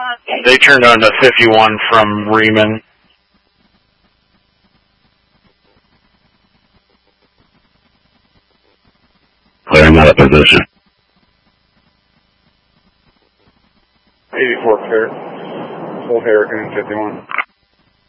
They turned on to 51 from Riemann. Clearing out of position. 84 clear. Full Hurricane 51.